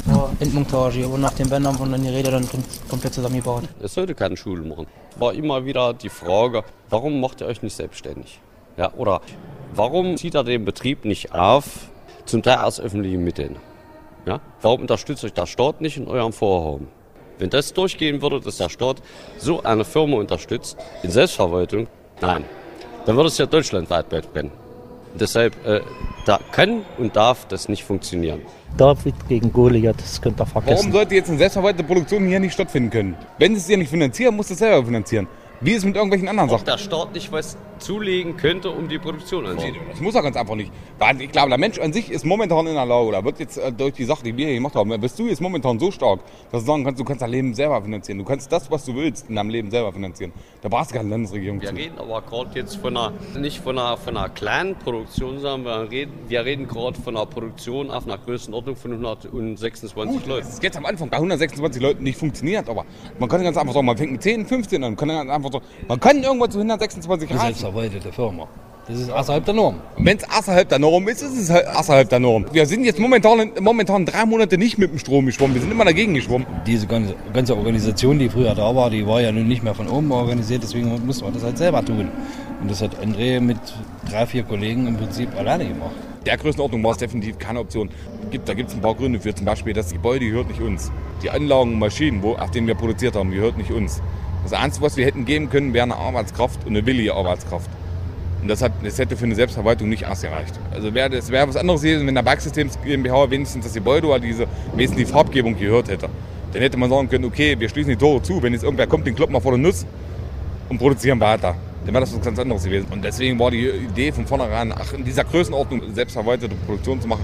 war Endmontage und nach dem Bändern wurden dann die Räder dann komplett zusammengebaut. Es sollte keine Schule machen. War immer wieder die Frage, warum macht ihr euch nicht selbstständig? Ja, oder warum zieht ihr den Betrieb nicht auf, zum Teil aus öffentlichen Mitteln? Ja, warum unterstützt euch der Staat nicht in eurem Vorhaben? Wenn das durchgehen würde, dass der Staat so eine Firma unterstützt in Selbstverwaltung, nein, dann würde es ja deutschlandweit brennen. Deshalb, da kann und darf das nicht funktionieren. David gegen Goliath, das könnt ihr vergessen. Warum sollte jetzt eine selbstverwaltete Produktion hier nicht stattfinden können? Wenn es ihr nicht finanzieren, muss es selber finanzieren. Wie ist es mit irgendwelchen anderen Sachen? Ob der Staat nicht was zulegen könnte, um die Produktion anzunehmen. Das muss er ganz einfach nicht. Weil ich glaube, der Mensch an sich ist momentan in der Lage, oder wird jetzt durch die Sache, die wir hier gemacht haben, bist du jetzt momentan so stark, dass du sagen kannst, du kannst dein Leben selber finanzieren. Du kannst das, was du willst, in deinem Leben selber finanzieren. Da brauchst du keine Landesregierung Wir zu. reden aber gerade jetzt nicht von einer kleinen Produktion, sondern wir reden gerade von einer Produktion auf einer Größenordnung von 126 Leuten. Das ist jetzt am Anfang bei 126 Leuten nicht funktioniert, aber man kann ganz einfach sagen, man fängt mit 10, 15 an. Man kann irgendwann zu 126 Das ist eine reichen. selbstverwaltete Firma. Das ist außerhalb der Norm. Wenn es außerhalb der Norm ist, ist es halt außerhalb der Norm. Wir sind jetzt momentan 3 Monate nicht mit dem Strom geschwommen. Wir sind immer dagegen geschwommen. Diese ganze Organisation, die früher da war, die war ja nun nicht mehr von oben organisiert, deswegen musste man das halt selber tun. Und das hat André mit 3, 4 Kollegen im Prinzip alleine gemacht. Der Größenordnung war es definitiv keine Option. Da gibt es ein paar Gründe für. Zum Beispiel, das Gebäude gehört nicht uns. Die Anlagen und Maschinen, auf denen wir produziert haben, gehört nicht uns. Das Einzige, was wir hätten geben können, wäre eine Arbeitskraft und eine willige Arbeitskraft. Und das hätte für eine Selbstverwaltung nicht ausgereicht. Also es wäre was anderes gewesen, wenn der Bergsystems GmbH wenigstens das Gebäude oder wenigstens die Farbgebung gehört hätte. Dann hätte man sagen können, okay, wir schließen die Tore zu. Wenn jetzt irgendwer kommt, den kloppen wir vor der Nuss und produzieren weiter. Dann wäre das was ganz anderes gewesen. Und deswegen war die Idee von vornherein, in dieser Größenordnung selbstverwaltete Produktion zu machen,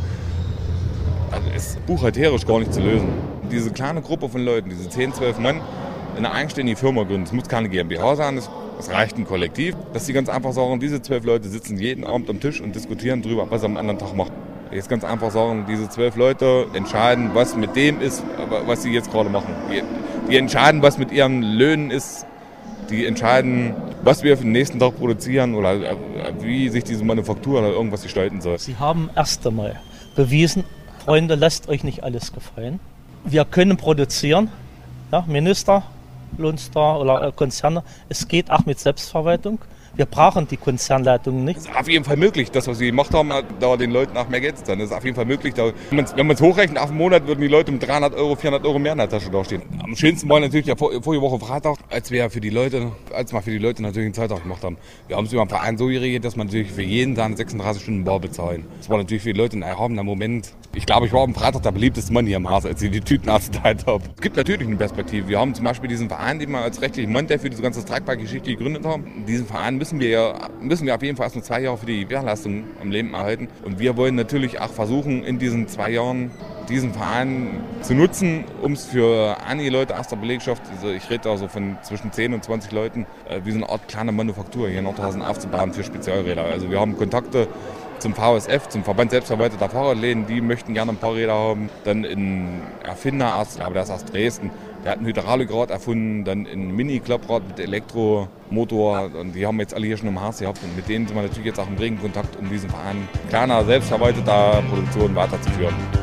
also ist buchhalterisch gar nicht zu lösen. Diese kleine Gruppe von Leuten, diese 10, 12 Mann, eine eigenständige Firma gründen. Es muss keine GmbH sein, das reicht ein Kollektiv. Dass sie ganz einfach sagen, diese 12 Leute sitzen jeden Abend am Tisch und diskutieren darüber, was sie am anderen Tag machen. Jetzt ganz einfach sagen, diese 12 Leute entscheiden, was mit dem ist, was sie jetzt gerade machen. Die entscheiden, was mit ihren Löhnen ist. Die entscheiden, was wir für den nächsten Tag produzieren oder wie sich diese Manufaktur oder irgendwas gestalten soll. Sie haben erst einmal bewiesen, Freunde, lasst euch nicht alles gefallen. Wir können produzieren, ja, Minister, Lohnstar oder Konzerne. Es geht auch mit Selbstverwaltung. Wir brauchen die Konzernleitungen nicht. Es ist auf jeden Fall möglich, das, was sie gemacht haben, da den Leuten auch mehr Geld zu zahlen. Das ist auf jeden Fall möglich. Wenn man es hochrechnet, auf einen Monat würden die Leute mit 300 Euro, 400 Euro mehr in der Tasche dastehen. Am schönsten war natürlich der vorige Woche Freitag, als wir für die Leute natürlich einen Zweitag gemacht haben. Wir haben es über den Verein so geregelt, dass man natürlich für jeden seine 36 Stunden Bar bezahlen. Das war natürlich für die Leute ein erhabener Moment. Ich glaube, ich war am Freitag der beliebteste Mann hier im Haus, als ich die Tüten ausgeteilt habe. Es gibt natürlich eine Perspektive. Wir haben zum Beispiel diesen Verein, den wir als rechtlichen Mann, der für diese ganze Streikbar-Geschichte gegründet haben. Diesen Verein müssen wir auf jeden Fall erst mal 2 Jahre für die Gewährleistung am Leben erhalten. Und wir wollen natürlich auch versuchen, in diesen 2 Jahren diesen Verein zu nutzen, um es für einige Leute aus der Belegschaft, also ich rede da so von zwischen 10 und 20 Leuten, wie so eine Art kleine Manufaktur hier in Nordhausen aufzubauen für Spezialräder. Also wir haben Kontakte zum VSF, zum Verband selbstverwalteter Fahrradläden, die möchten gerne ein paar Räder haben. Dann ein Erfinder aus, ich glaube, der ist aus Dresden, der hat ein Hydraulikrad erfunden, dann ein Mini-Klapprad mit Elektromotor. Und die haben wir jetzt alle hier schon im Haus gehabt. Und mit denen sind wir natürlich jetzt auch im regen Kontakt, um diesen Verein kleiner, selbstverwalteter Produktion weiterzuführen.